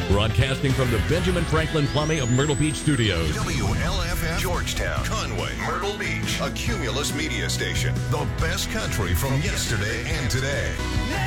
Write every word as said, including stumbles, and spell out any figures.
Broadcasting from the Benjamin Franklin Plumbing of Myrtle Beach Studios. W L F F, Georgetown, Conway, Myrtle Beach. A Cumulus media station. The best country from yesterday and today.